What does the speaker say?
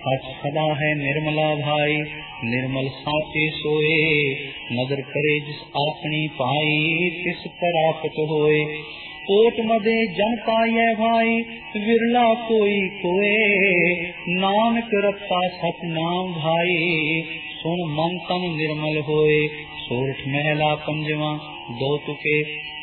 सच सदा है निर्मला भाई, निर्मल साचे सोए। नदर करे जिस आपनी पाई, तिस प्राप्त होए। ओट मदे जन पाइय भाई, विरला कोई कोए। नानक रता सत नाम भाई, सुन मन तन निर्मल होए। सोरठ महला पंजवा दो तुके।